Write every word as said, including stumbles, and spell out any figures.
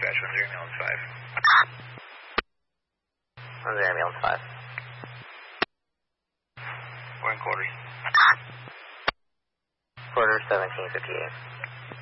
dispatch, one zero ambulance five. one zero ambulance five. We're in quarters. Quarter seventeen fifty-eight.